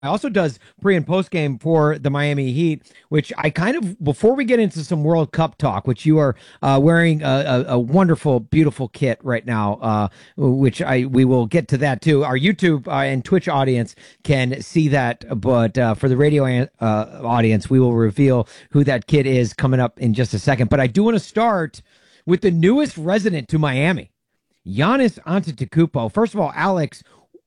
also does pre and post game for the Miami Heat, which I kind of, before we get into some World Cup talk, which you are wearing a wonderful, beautiful kit right now, which we will get to that too. Our YouTube and Twitch audience can see that, but for the radio audience, we will reveal who that kid is coming up in just a second. But I do want to start with the newest resident to Miami, Giannis Antetokounmpo. First of all, Alex,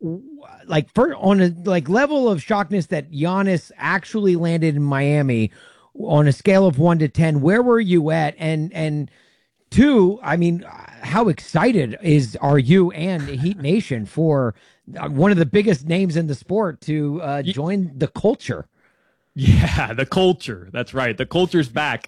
like for on a like level of shockness that Giannis actually landed in Miami on a scale of 1 to 10, where were you at? And two, I mean, how excited are you and Heat Nation for one of the biggest names in the sport to join the culture? Yeah, the culture. That's right. The culture's back.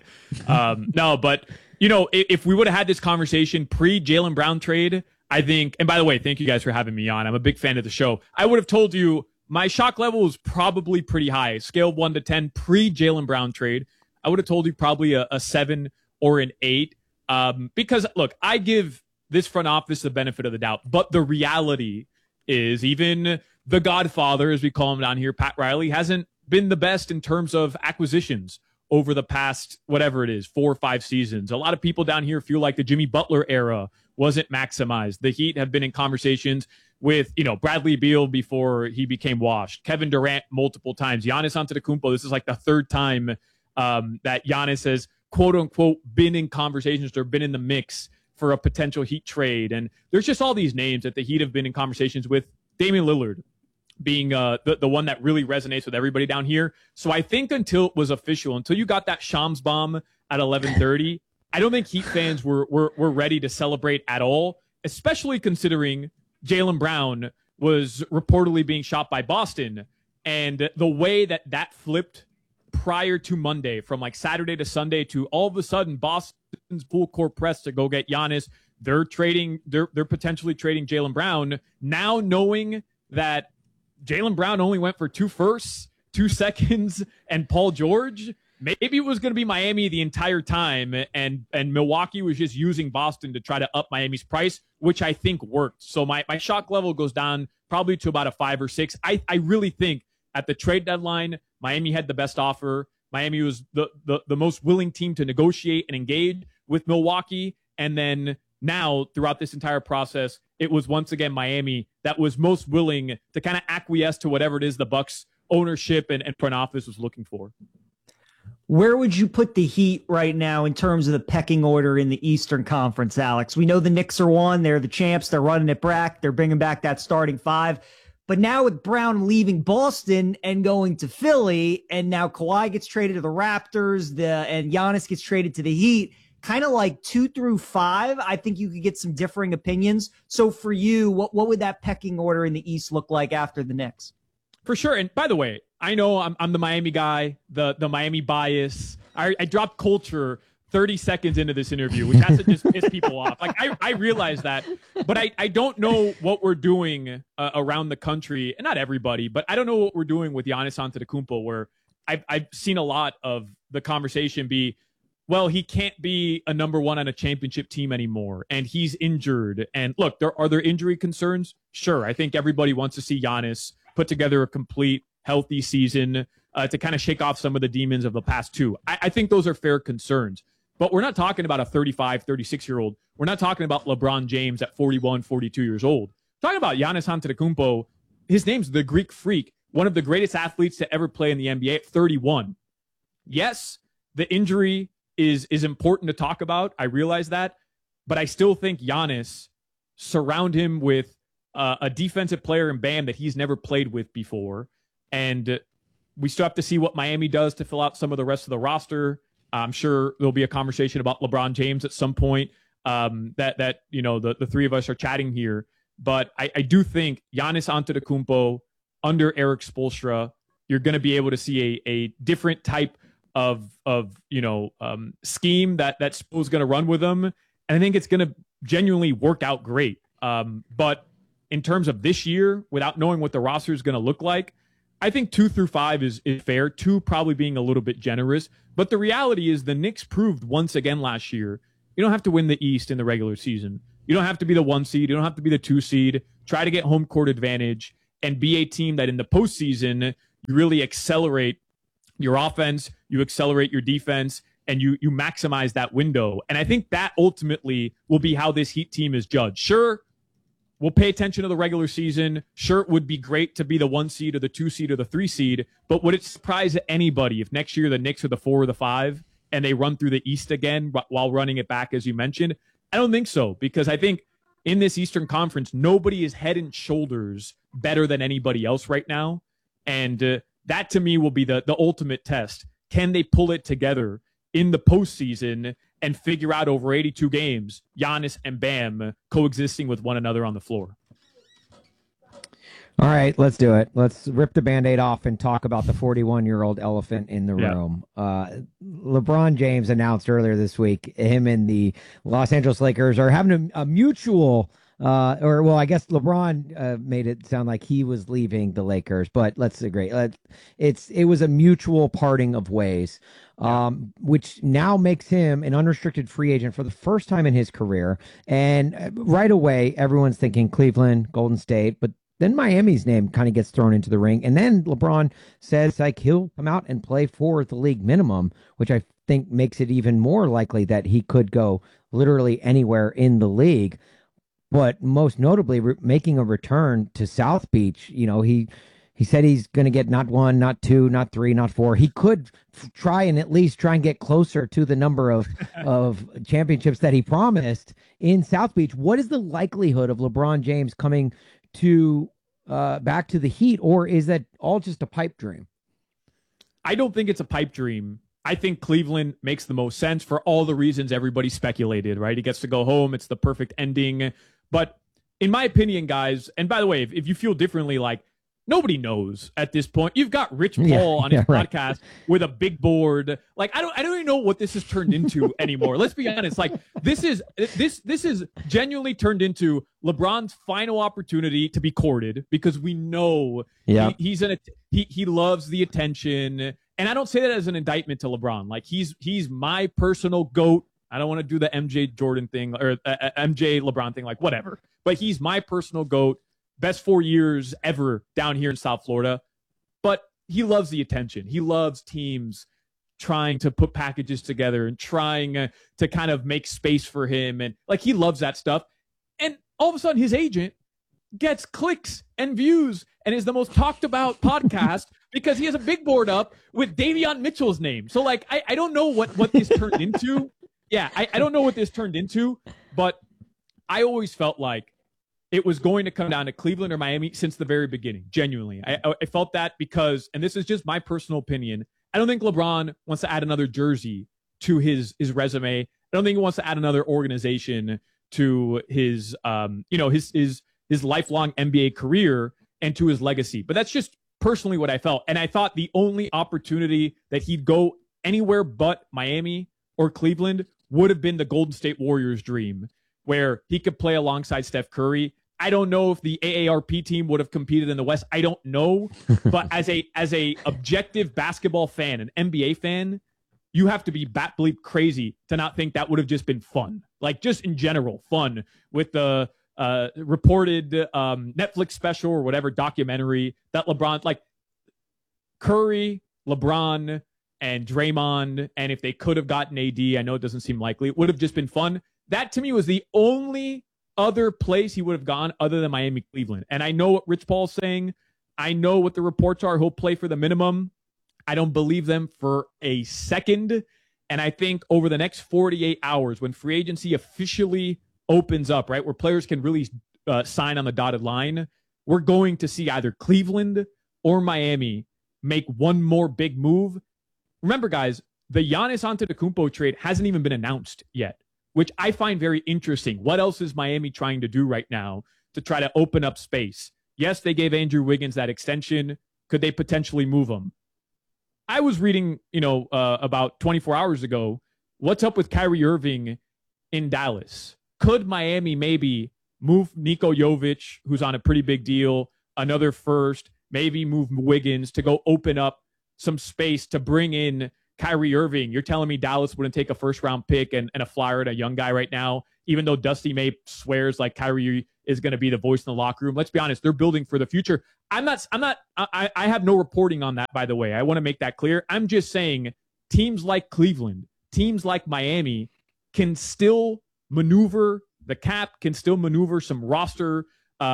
No, but if we would have had this conversation pre Jaylen Brown trade, I think, and by the way, thank you guys for having me on. I'm a big fan of the show. I would have told you my shock level is probably pretty high. Scale of 1 to 10 pre Jaylen Brown trade. I would have told you probably a 7 or an 8. Because look, I give this front office the benefit of the doubt, but the reality is even the Godfather, as we call him down here, Pat Riley, hasn't been the best in terms of acquisitions over the past, whatever it is, 4 or 5 seasons. A lot of people down here feel like the Jimmy Butler era wasn't maximized. The Heat have been in conversations with, Bradley Beal before he became washed, Kevin Durant multiple times, Giannis Antetokounmpo. This is like the third time that Giannis has, quote unquote, been in conversations or been in the mix for a potential Heat trade. And there's just all these names that the Heat have been in conversations with, Damian Lillard being the one that really resonates with everybody down here. So I think until it was official, until you got that Shams bomb at 11:30, I don't think Heat fans were ready to celebrate at all, especially considering Jaylen Brown was reportedly being shot by Boston. And the way that flipped prior to Monday, from like Saturday to Sunday, to all of a sudden Boston's full court press to go get Giannis. They're potentially trading Jaylen Brown. Now knowing that Jaylen Brown only went for 2 firsts, 2 seconds, and Paul George, maybe it was going to be Miami the entire time, and Milwaukee was just using Boston to try to up Miami's price, which I think worked. So my shock level goes down probably to about a 5 or 6. I really think at the trade deadline, Miami had the best offer. Miami was the most willing team to negotiate and engage with Milwaukee. And then now, throughout this entire process, it was once again Miami that was most willing to kind of acquiesce to whatever it is the Bucks ownership and front office was looking for. Where would you put the Heat right now in terms of the pecking order in the Eastern Conference, Alex? We know the Knicks are one. They're the champs. They're running it back. They're bringing back that starting 5. But now with Brown leaving Boston and going to Philly, and now Kawhi gets traded to the Raptors, and Giannis gets traded to the Heat, kind of like 2 through 5, I think you could get some differing opinions. So for you, what would that pecking order in the East look like after the Knicks? For sure. And by the way, I know I'm the Miami guy, the Miami bias. I dropped culture 30 seconds into this interview, which has to just piss people off. Like, I realize that, but I don't know what we're doing around the country, and not everybody, but I don't know what we're doing with Giannis Antetokounmpo, where I've seen a lot of the conversation be, well, he can't be a number 1 on a championship team anymore, and he's injured. And look, are there injury concerns? Sure. I think everybody wants to see Giannis put together a complete, healthy season to kind of shake off some of the demons of the past 2. I think those are fair concerns. But we're not talking about a 35, 36-year-old. We're not talking about LeBron James at 41, 42 years old. We're talking about Giannis Antetokounmpo. His name's the Greek Freak, one of the greatest athletes to ever play in the NBA at 31. Yes, the injury is important to talk about. I realize that. But I still think Giannis, surround him with a defensive player in Bam that he's never played with before. And we still have to see what Miami does to fill out some of the rest of the roster. I'm sure there'll be a conversation about LeBron James at some point that the three of us are chatting here. But I do think Giannis Antetokounmpo under Eric Spoelstra, you're going to be able to see a different type of scheme that Spo's going to run with them. And I think it's going to genuinely work out great. But in terms of this year, without knowing what the roster is going to look like, I think 2 through 5 is fair. 2 probably being a little bit generous. But the reality is the Knicks proved once again last year, you don't have to win the East in the regular season. You don't have to be the 1 seed. You don't have to be the 2 seed. Try to get home court advantage and be a team that in the postseason you really accelerate your offense, you accelerate your defense, and you maximize that window. And I think that ultimately will be how this Heat team is judged. Sure, we'll pay attention to the regular season. Sure, it would be great to be the 1 seed or the 2 seed or the 3 seed, but would it surprise anybody if next year the Knicks are the 4 or the 5 and they run through the East again while running it back, as you mentioned? I don't think so, because I think in this Eastern Conference, nobody is head and shoulders better than anybody else right now. And that to me will be the ultimate test. Can they pull it together in the postseason and figure out over 82 games, Giannis and Bam coexisting with one another on the floor? All right, let's do it. Let's rip the Band-Aid off and talk about the 41-year-old elephant in the room. LeBron James announced earlier this week him and the Los Angeles Lakers are having a mutual I guess LeBron made it sound like he was leaving the Lakers, but let's agree. It was a mutual parting of ways, which now makes him an unrestricted free agent for the first time in his career. And right away, everyone's thinking Cleveland, Golden State, but then Miami's name kind of gets thrown into the ring. And then LeBron says like he'll come out and play for the league minimum, which I think makes it even more likely that he could go literally anywhere in the league. But most notably, making a return to South Beach. You know, he said he's going to get not 1, not 2, not 3, not 4. He could try and get closer to the number of championships that he promised in South Beach. What is the likelihood of LeBron James coming to back to the Heat, or is that all just a pipe dream? I don't think it's a pipe dream. I think Cleveland makes the most sense for all the reasons everybody speculated, right? He gets to go home. It's the perfect ending. But in my opinion, guys, and by the way, if you feel differently, like nobody knows at this point. You've got Rich Paul on his podcast with a big board. Like I don't even know what this has turned into anymore. Let's be honest. Like this is genuinely turned into LeBron's final opportunity to be courted, because we know he loves the attention. And I don't say that as an indictment to LeBron. Like he's my personal GOAT. I don't want to do the MJ Jordan thing or MJ LeBron thing, like whatever. But he's my personal GOAT. Best 4 years ever down here in South Florida. But he loves the attention. He loves teams trying to put packages together and trying to kind of make space for him. And like he loves that stuff. And all of a sudden his agent gets clicks and views and is the most talked about podcast because he has a big board up with Davion Mitchell's name. So like, I don't know what this turned into. Yeah, I don't know what this turned into, but I always felt like it was going to come down to Cleveland or Miami since the very beginning. Genuinely. I felt that because, and this is just my personal opinion, I don't think LeBron wants to add another jersey to his resume. I don't think he wants to add another organization to his lifelong NBA career and to his legacy. But that's just personally what I felt. And I thought the only opportunity that he'd go anywhere but Miami or Cleveland would have been the Golden State Warriors dream, where he could play alongside Steph Curry. I don't know if the AARP team would have competed in the West. I don't know. But as a objective basketball fan, an NBA fan, you have to be bat bleep crazy to not think that would have just been fun. Like just in general, fun with the reported Netflix special or whatever documentary that LeBron, like Curry, LeBron, and Draymond, and if they could have gotten AD, I know it doesn't seem likely, it would have just been fun. That to me was the only other place he would have gone other than Miami, Cleveland. And I know what Rich Paul's saying. I know what the reports are. He'll play for the minimum. I don't believe them for a second. And I think over the next 48 hours, when free agency officially opens up, right, where players can really sign on the dotted line, we're going to see either Cleveland or Miami make one more big move. Remember, guys, the Giannis Antetokounmpo trade hasn't even been announced yet, which I find very interesting. What else is Miami trying to do right now to try to open up space? Yes, they gave Andrew Wiggins that extension. Could they potentially move him? I was reading, about 24 hours ago, what's up with Kyrie Irving in Dallas? Could Miami maybe move Niko Jovic, who's on a pretty big deal, another first, maybe move Wiggins to go open up some space to bring in Kyrie Irving? You're telling me Dallas wouldn't take a first-round pick and a flyer at a young guy right now, even though Dusty May swears like Kyrie is going to be the voice in the locker room. Let's be honest, they're building for the future. I have no reporting on that, by the way. I want to make that clear. I'm just saying teams like Cleveland, teams like Miami can still maneuver the cap, can still maneuver some roster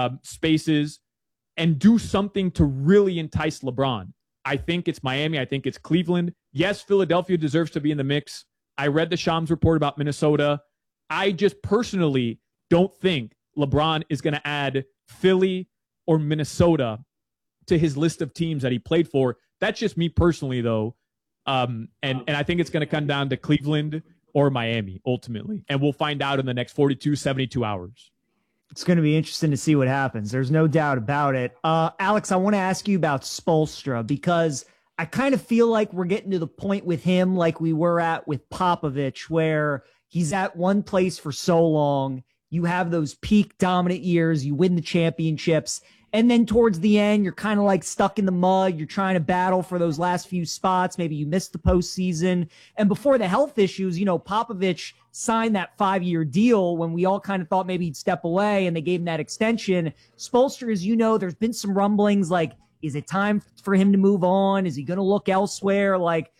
spaces and do something to really entice LeBron. I think it's Miami. I think it's Cleveland. Yes, Philadelphia deserves to be in the mix. I read the Shams report about Minnesota. I just personally don't think LeBron is going to add Philly or Minnesota to his list of teams that he played for. That's just me personally, though. And I think it's going to come down to Cleveland or Miami, ultimately. And we'll find out in the next 42, 72 hours. It's going to be interesting to see what happens. There's no doubt about it. Alex, I want to ask you about Spoelstra, because I kind of feel like we're getting to the point with him like we were at with Popovich, where he's at one place for so long. You have those peak dominant years, you win the championships, and then towards the end, you're kind of like stuck in the mud. You're trying to battle for those last few spots. Maybe you missed the postseason. And before the health issues, Popovich signed that 5-year deal when we all kind of thought maybe he'd step away, and they gave him that extension. Spoelstra, as you know, there's been some rumblings like, is it time for him to move on? Is he going to look elsewhere?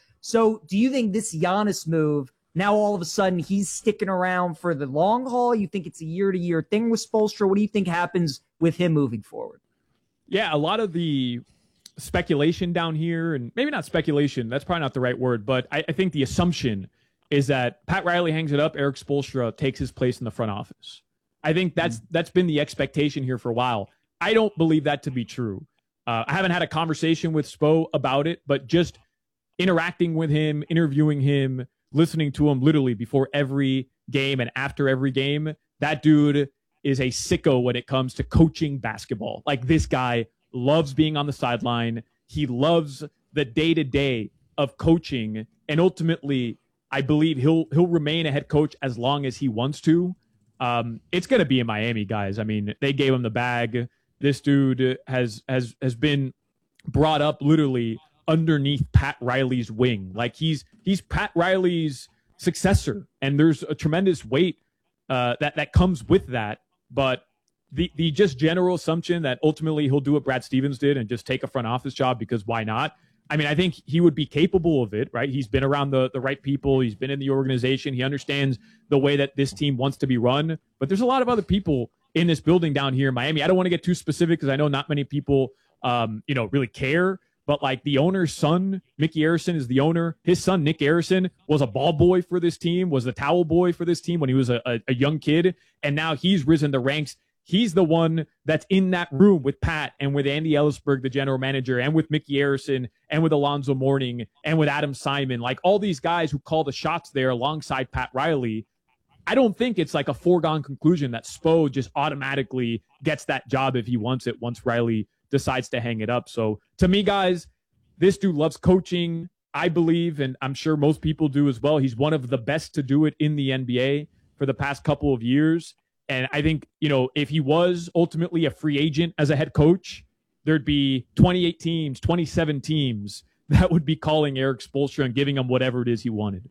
So do you think this Giannis move, now all of a sudden he's sticking around for the long haul? You think it's a year-to-year thing with Spoelstra? What do you think happens with him moving forward? Yeah, a lot of the speculation down here, and maybe not speculation, that's probably not the right word, but I think the assumption is that Pat Riley hangs it up, Eric Spoelstra takes his place in the front office. I think that's been the expectation here for a while. I don't believe that to be true. I haven't had a conversation with Spo about it, but just interacting with him, interviewing him, listening to him literally before every game and after every game, that dude is a sicko when it comes to coaching basketball. Like, this guy loves being on the sideline. He loves the day-to-day of coaching. And ultimately, I believe he'll remain a head coach as long as he wants to. It's going to be in Miami, guys. I mean, they gave him the bag. This dude has been brought up literally underneath Pat Riley's wing. Like, he's Pat Riley's successor, and there's a tremendous weight that comes with that. But the just general assumption that ultimately he'll do what Brad Stevens did and just take a front office job, because why not? I mean, I think he would be capable of it, right? He's been around the right people. He's been in the organization. He understands the way that this team wants to be run. But there's a lot of other people in this building down here in Miami. I don't want to get too specific because I know not many people, really care. But like, the owner's son, Mickey Arison, is the owner. His son, Nick Arison, was a ball boy for this team, was the towel boy for this team when he was a young kid. And now he's risen the ranks. He's the one that's in that room with Pat and with Andy Ellisberg, the general manager, and with Mickey Arison and with Alonzo Mourning and with Adam Simon. Like, all these guys who call the shots there alongside Pat Riley. I don't think it's like a foregone conclusion that Spo just automatically gets that job if he wants it once Riley decides to hang it up. So to me, guys, this dude loves coaching, I believe, and I'm sure most people do as well. He's one of the best to do it in the NBA for the past couple of years. And I think, if he was ultimately a free agent as a head coach, there'd be 28 teams, 27 teams that would be calling Eric Spoelstra and giving him whatever it is he wanted.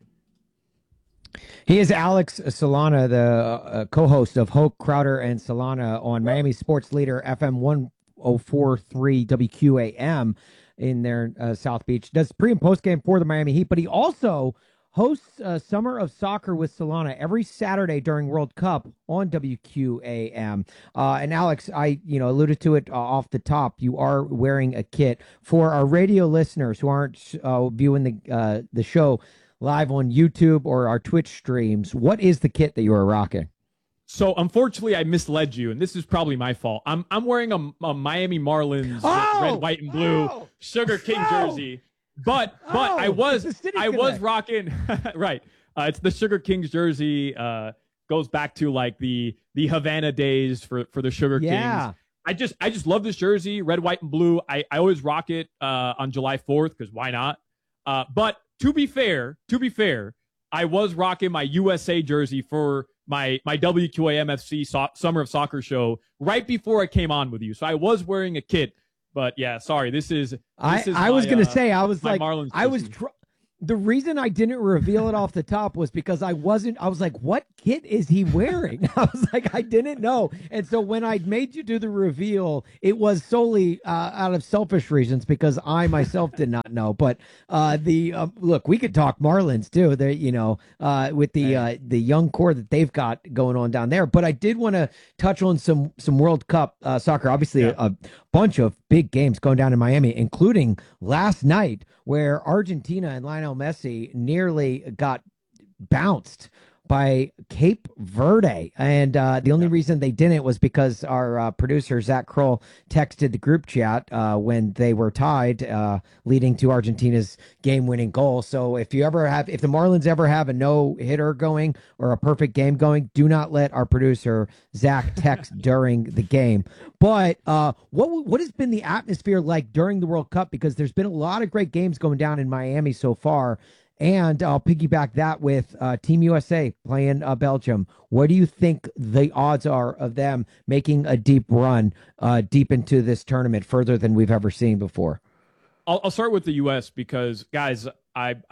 He is Alex Solana, the co-host of Hoke, Crowder, and Solana on Miami Sports Leader FM 1043 WQAM in their South Beach. Does pre and post game for the Miami Heat, but he also hosts Summer of Soccer with Solana every Saturday during World Cup on WQAM. And Alex, I alluded to it off the top. You are wearing a kit. For our radio listeners who aren't viewing the show live on YouTube or our Twitch streams, what is the kit that you are rocking? So unfortunately, I misled you, and this is probably my fault. I'm wearing a Miami Marlins red, white, and blue Sugar King jersey. But I was rocking right. It's the Sugar Kings jersey. Goes back to like the Havana days for the Sugar Kings. I just love this jersey, red, white, and blue. I always rock it on July 4th because why not? But to be fair, I was rocking my USA jersey for my WQAM-FC Summer of Soccer show right before I came on with you. So I was wearing a kit. But yeah, sorry. This is I was going to say, I was like, Marlins I was The reason I didn't reveal it off the top was because I was like, what kit is he wearing? I was like, I didn't know. And so when I made you do the reveal, it was solely out of selfish reasons because I myself did not know. But look, we could talk Marlins too. They, with the young core that they've got going on down there. But I did want to touch on some World Cup soccer. Obviously, a bunch of big games going down in Miami, including last night where Argentina and Lionel Messi nearly got bounced by Cape Verde. And the only reason they didn't was because our producer, Zach Kroll, texted the group chat when they were tied, leading to Argentina's game-winning goal. So if the Marlins ever have a no-hitter going or a perfect game going, do not let our producer, Zach, text during the game. But what has been the atmosphere like during the World Cup? Because there's been a lot of great games going down in Miami so far. And I'll piggyback that with Team USA playing Belgium. What do you think the odds are of them making a deep run deep into this tournament, further than we've ever seen before? I'll start with the U.S. because, guys, I'm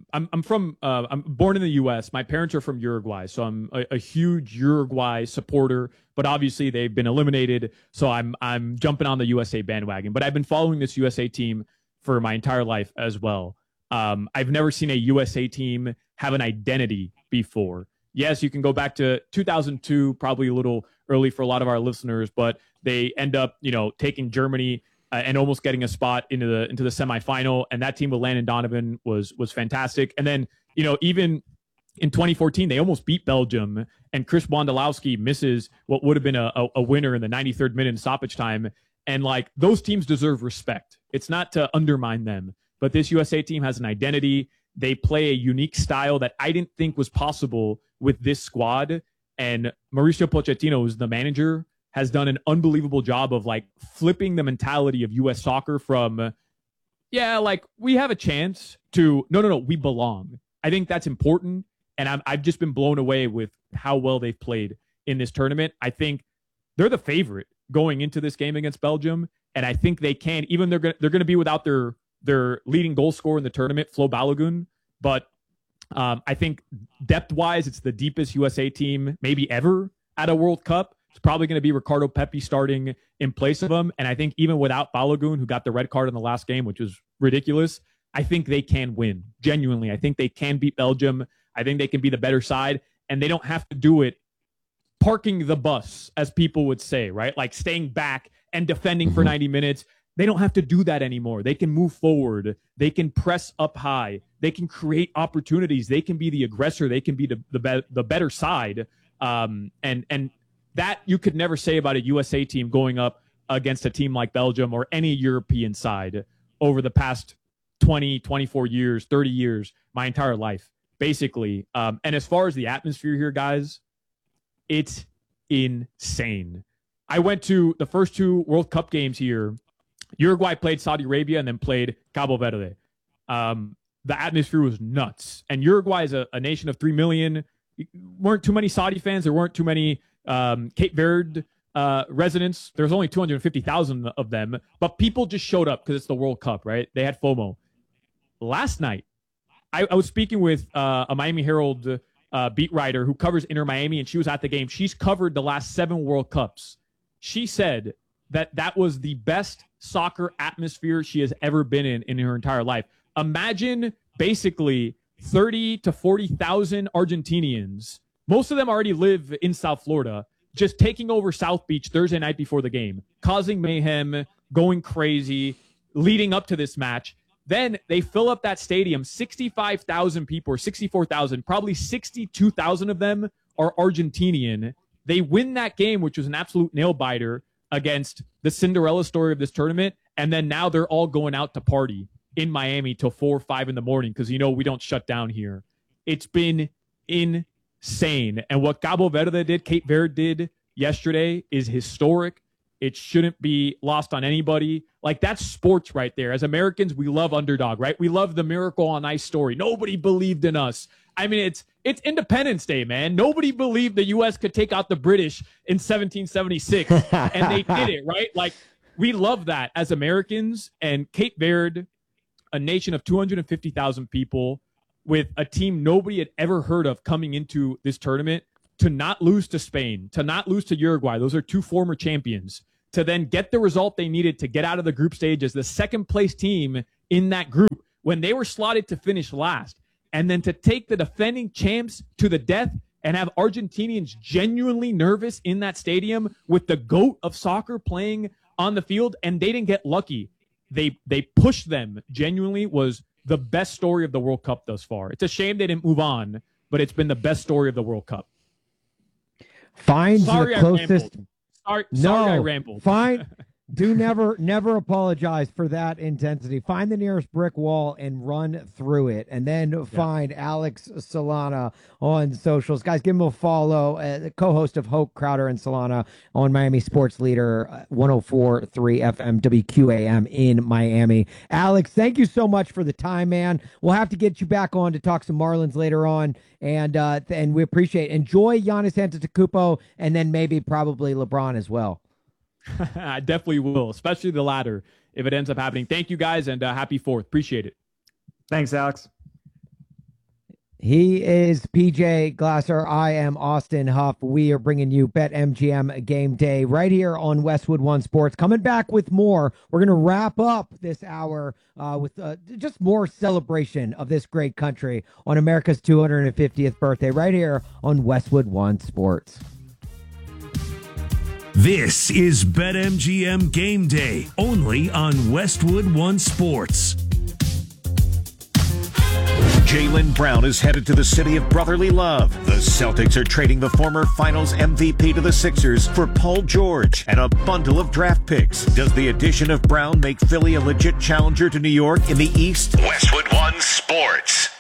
born in the U.S. My parents are from Uruguay, so I'm a huge Uruguay supporter. But obviously, they've been eliminated, so I'm jumping on the USA bandwagon. But I've been following this USA team for my entire life as well. I've never seen a USA team have an identity before. Yes, you can go back to 2002, probably a little early for a lot of our listeners, but they end up, taking Germany and almost getting a spot into the semifinal. And that team with Landon Donovan was fantastic. And then, even in 2014, they almost beat Belgium, and Chris Wondolowski misses what would have been a winner in the 93rd minute in stoppage time. And like, those teams deserve respect. It's not to undermine them. But this USA team has an identity. They play a unique style that I didn't think was possible with this squad. And Mauricio Pochettino, who's the manager, has done an unbelievable job of like flipping the mentality of U.S. soccer from, we have a chance to, no, we belong. I think that's important. And I've just been blown away with how well they've played in this tournament. I think they're the favorite going into this game against Belgium. And I think they can, even they're going to be without their leading goal scorer in the tournament, Flo Balogun. But I think depth-wise, it's the deepest USA team maybe ever at a World Cup. It's probably going to be Ricardo Pepi starting in place of him. And I think even without Balogun, who got the red card in the last game, which was ridiculous, I think they can win. Genuinely, I think they can beat Belgium. I think they can be the better side. And they don't have to do it parking the bus, as people would say, right? Like staying back and defending for 90 minutes. They don't have to do that anymore. They can move forward. They can press up high. They can create opportunities. They can be the aggressor. They can be the better side. And that you could never say about a USA team going up against a team like Belgium or any European side over the past 20, 24 years, 30 years, my entire life, basically. And as far as the atmosphere here, guys, it's insane. I went to the first two World Cup games here. Uruguay played Saudi Arabia and then played Cabo Verde. The atmosphere was nuts. And Uruguay is a nation of 3 million. Weren't too many Saudi fans. There weren't too many Cape Verde residents. There's only 250,000 of them. But people just showed up because it's the World Cup, right? They had FOMO. Last night, I was speaking with a Miami Herald beat writer who covers Inter Miami, and she was at the game. She's covered the last 7 World Cups. She said that was the best soccer atmosphere she has ever been in her entire life. Imagine basically 30 to 40,000 Argentinians. Most of them already live in South Florida, just taking over South Beach Thursday night before the game, causing mayhem, going crazy, leading up to this match. Then they fill up that stadium, 65,000 people or 64,000, probably 62,000 of them are Argentinian. They win that game, which was an absolute nail biter against the Cinderella story of this tournament. And then now they're all going out to party in Miami till 4 or 5 in the morning because, we don't shut down here. It's been insane. And what Cabo Verde did, Cape Verde did yesterday is historic. It shouldn't be lost on anybody. Like, that's sports right there. As Americans, we love underdog, right? We love the Miracle on Ice story. Nobody believed in us. I mean, it's Independence Day, man. Nobody believed the U.S. could take out the British in 1776, and they did it, right? Like, we love that as Americans, and Cape Verde a nation of 250,000 people with a team nobody had ever heard of coming into this tournament to not lose to Spain, to not lose to Uruguay. Those are two former champions. To then get the result they needed to get out of the group stage as the second place team in that group when they were slotted to finish last. And then to take the defending champs to the death and have Argentinians genuinely nervous in that stadium with the GOAT of soccer playing on the field, and they didn't get lucky. They pushed them genuinely was the best story of the World Cup thus far. It's a shame they didn't move on, but it's been the best story of the World Cup. Find the closest. Sorry, I rambled. Do never apologize for that intensity. Find the nearest brick wall and run through it. And then find Alex Solana on socials. Guys, give him a follow. The co-host of Hope, Crowder, and Solana on Miami Sports Leader 104.3 FM WQAM in Miami. Alex, thank you so much for the time, man. We'll have to get you back on to talk some Marlins later on. And we appreciate it. Enjoy Giannis Antetokounmpo and then maybe probably LeBron as well. I definitely will, especially the latter if it ends up happening. Thank you guys, and happy 4th. Appreciate it. Thanks, Alex. He is PJ Glasser. I am Austin Huff. We are bringing you BetMGM Game Day right here on Westwood One Sports. Coming back with more. We're going to wrap up this hour with just more celebration of this great country on America's 250th birthday right here on Westwood One Sports. This is BetMGM Game Day, only on Westwood One Sports. Jaylen Brown is headed to the city of brotherly love. The Celtics are trading the former Finals MVP to the Sixers for Paul George and a bundle of draft picks. Does the addition of Brown make Philly a legit challenger to New York in the East? Westwood One Sports.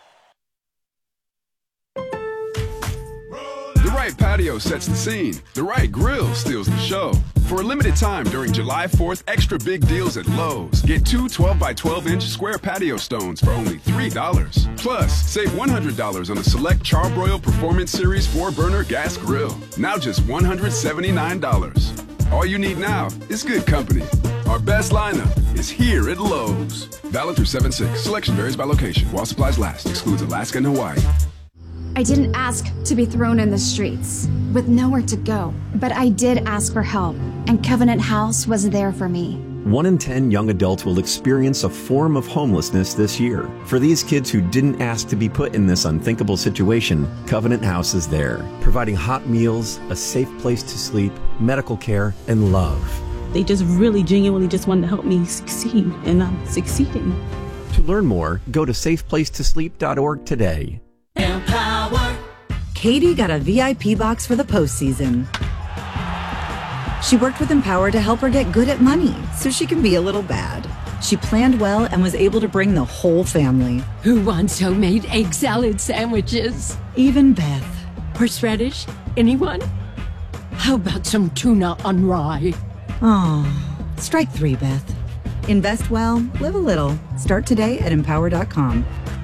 The right patio sets the scene. The right grill steals the show. For a limited time during July 4th, extra big deals at Lowe's. Get two 12 by 12 inch square patio stones for only $3. Plus, save $100 on a select Charbroil Performance Series 4-burner gas grill. Now just $179. All you need now is good company. Our best lineup is here at Lowe's. Valid through 7/6. Selection varies by location. While supplies last. Excludes Alaska and Hawaii. I didn't ask to be thrown in the streets with nowhere to go, but I did ask for help, and Covenant House was there for me. 1 in 10 young adults will experience a form of homelessness this year. For these kids who didn't ask to be put in this unthinkable situation, Covenant House is there, providing hot meals, a safe place to sleep, medical care, and love. They just really genuinely just wanted to help me succeed, and I'm succeeding. To learn more, go to safeplacetosleep.org today. Empower. Katie got a VIP box for the postseason. She worked with Empower to help her get good at money so she can be a little bad. She planned well and was able to bring the whole family. Who wants homemade egg salad sandwiches? Even Beth. Horseradish? Anyone? How about some tuna on rye? Oh, strike 3, Beth. Invest well, live a little. Start today at empower.com.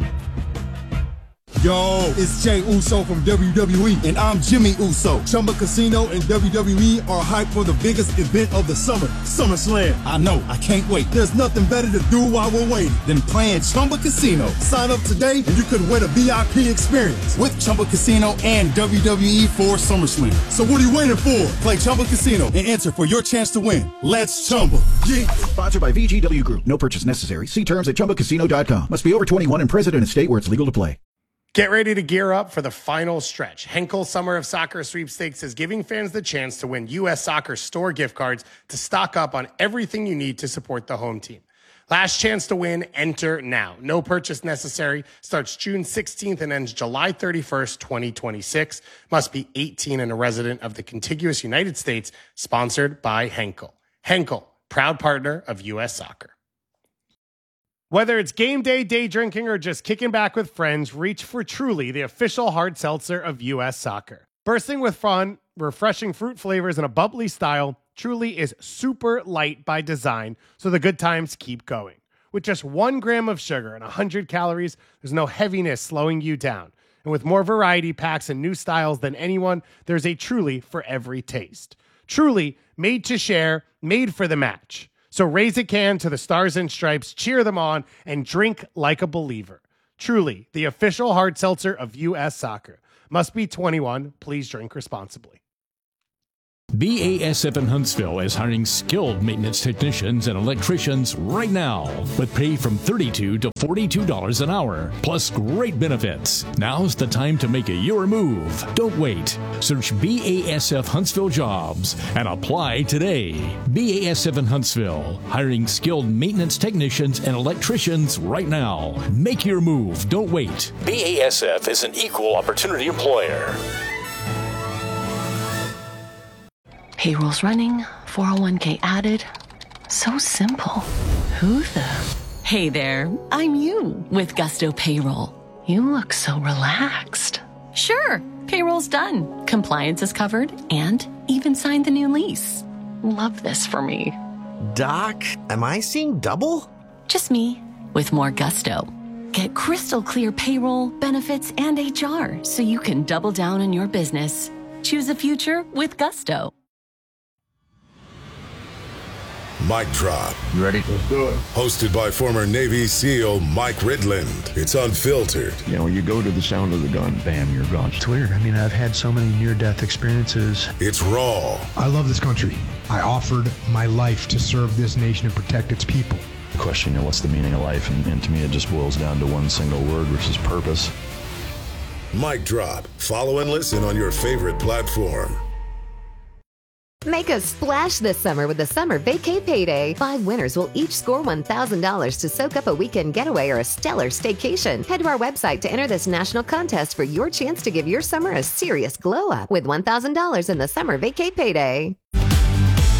Yo, it's Jay Uso from WWE, and I'm Jimmy Uso. Chumba Casino and WWE are hyped for the biggest event of the summer, SummerSlam. I know, I can't wait. There's nothing better to do while we're waiting than playing Chumba Casino. Sign up today and you could win a VIP experience with Chumba Casino and WWE for SummerSlam. So what are you waiting for? Play Chumba Casino and enter for your chance to win. Let's Chumba. Yeah. Sponsored by VGW Group. No purchase necessary. See terms at ChumbaCasino.com. Must be over 21 and present in a state where it's legal to play. Get ready to gear up for the final stretch. Henkel Summer of Soccer Sweepstakes is giving fans the chance to win U.S. Soccer store gift cards to stock up on everything you need to support the home team. Last chance to win, enter now. No purchase necessary. Starts June 16th and ends July 31st, 2026. Must be 18 and a resident of the contiguous United States. Sponsored by Henkel. Henkel, proud partner of U.S. Soccer. Whether it's game day, day drinking, or just kicking back with friends, reach for Truly, the official hard seltzer of U.S. Soccer. Bursting with fun, refreshing fruit flavors, and a bubbly style, Truly is super light by design, so the good times keep going. With just 1 gram of sugar and 100 calories, there's no heaviness slowing you down. And with more variety packs and new styles than anyone, there's a Truly for every taste. Truly, made to share, made for the match. So raise a can to the Stars and Stripes, cheer them on, and drink like a believer. Truly, the official hard seltzer of U.S. Soccer. Must be 21. Please drink responsibly. BASF in Huntsville is hiring skilled maintenance technicians and electricians right now with pay from $32 to $42 an hour, plus great benefits. Now's the time to make your move. Don't wait. Search BASF Huntsville Jobs and apply today. BASF in Huntsville, hiring skilled maintenance technicians and electricians right now. Make your move. Don't wait. BASF is an equal opportunity employer. Payroll's running, 401k added. So simple. Who the? Hey there, I'm you with Gusto Payroll. You look so relaxed. Sure, payroll's done. Compliance is covered and even signed the new lease. Love this for me. Doc, am I seeing double? Just me with more Gusto. Get crystal clear payroll, benefits, and HR so you can double down on your business. Choose a future with Gusto. Mic Drop. You ready? Let's do it. Hosted by former Navy SEAL Mike Ridland. It's unfiltered. You know, you go to the sound of the gun, bam, you're gone. It's weird. I mean, I've had so many near-death experiences. It's raw. I love this country. I offered my life to serve this nation and protect its people. Question, what's the meaning of life? And to me, it just boils down to one single word, which is purpose. Mic Drop. Follow and listen on your favorite platform. Make a splash this summer with the Summer Vacay Payday. 5 winners will each score $1,000 to soak up a weekend getaway or a stellar staycation. Head to our website to enter this national contest for your chance to give your summer a serious glow up with $1,000 in the Summer Vacay Payday.